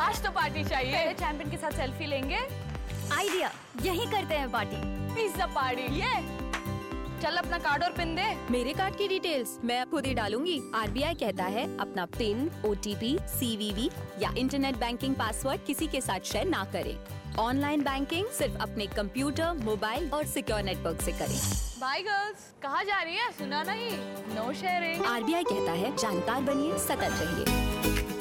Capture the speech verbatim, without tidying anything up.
आज तो पार्टी चाहिए। पहले चैंपियन के साथ सेल्फी लेंगे। आइडिया, यही करते हैं पार्टी। Pizza party. ये चल अपना कार्ड और पिन दे। मेरे कार्ड की डिटेल्स मैं खुद ही डालूंगी। आरबीआई कहता है अपना पिन, ओटीपी, सीवीवी या इंटरनेट बैंकिंग पासवर्ड किसी के साथ शेयर ना करें। ऑनलाइन बैंकिंग सिर्फ अपने कंप्यूटर, मोबाइल और सिक्योर नेटवर्क से करें। बाय गर्ल्स, कहाँ जा रही है? सुना नहीं? No sharing. आरबीआई कहता है जानकार बनिए, सतर्क रहिए।